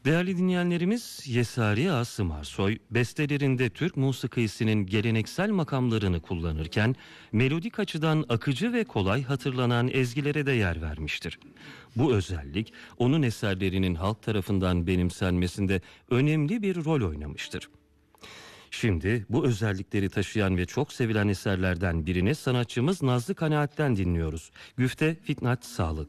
Değerli dinleyenlerimiz, Yesari Asım Arsoy bestelerinde Türk musikisinin geleneksel makamlarını kullanırken melodik açıdan akıcı ve kolay hatırlanan ezgilere de yer vermiştir. Bu özellik onun eserlerinin halk tarafından benimsenmesinde önemli bir rol oynamıştır. Şimdi bu özellikleri taşıyan ve çok sevilen eserlerden birini sanatçımız Nazlı Kanaat'ten dinliyoruz. Güfte Fitnat Sağlık.